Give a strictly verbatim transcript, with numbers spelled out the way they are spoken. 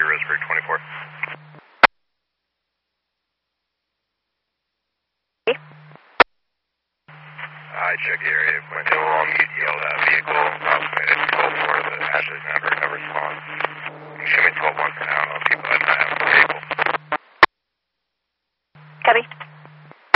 Roseburg twenty-four. I checked the area, went to